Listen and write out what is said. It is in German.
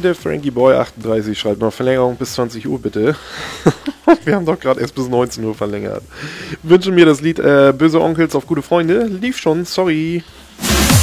der Frankie Boy 38 schreibt noch Verlängerung bis 20 Uhr bitte. Wir haben doch gerade erst bis 19 Uhr verlängert. Wünsche mir das Lied Böse Onkels auf gute Freunde. Lief schon, sorry.